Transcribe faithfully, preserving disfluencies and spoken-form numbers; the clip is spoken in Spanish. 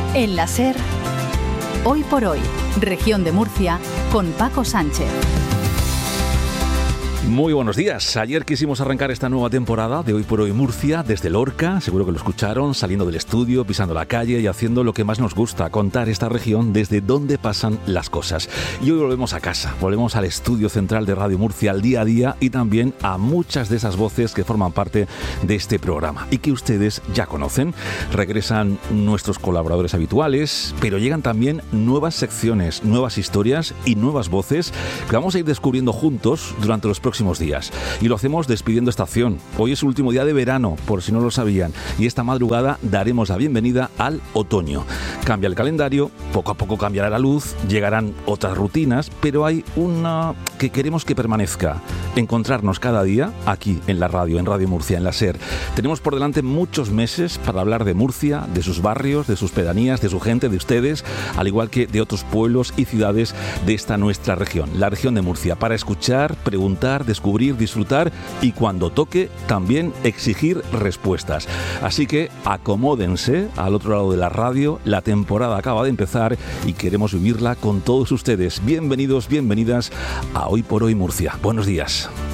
En la SER, Hoy por Hoy, Región de Murcia, con Paco Sánchez. Muy buenos días. Ayer quisimos arrancar esta nueva temporada de Hoy por Hoy Murcia desde Lorca, seguro que lo escucharon, saliendo del estudio, pisando la calle y haciendo lo que más nos gusta, contar esta región desde donde pasan las cosas. Y hoy volvemos a casa, volvemos al estudio central de Radio Murcia, al día a día, y también a muchas de esas voces que forman parte de este programa y que ustedes ya conocen. Regresan nuestros colaboradores habituales, pero llegan también nuevas secciones, nuevas historias y nuevas voces que vamos a ir descubriendo juntos durante los próximos días. Y lo hacemos despidiendo estación. Hoy es el último día de verano, por si no lo sabían, y esta madrugada daremos la bienvenida al otoño. Cambia el calendario, poco a poco cambiará la luz, llegarán otras rutinas, pero hay una que queremos que permanezca: encontrarnos cada día aquí en la radio, en Radio Murcia, en la SER. Tenemos por delante muchos meses para hablar de Murcia, de sus barrios, de sus pedanías, de su gente, de ustedes, al igual que de otros pueblos y ciudades de esta nuestra región, la región de Murcia, para escuchar, preguntar, descubrir, disfrutar y, cuando toque, también exigir respuestas. Así que acomódense al otro lado de la radio. La temporada acaba de empezar y queremos vivirla con todos ustedes. Bienvenidos, bienvenidas a Hoy por Hoy Murcia. Buenos días.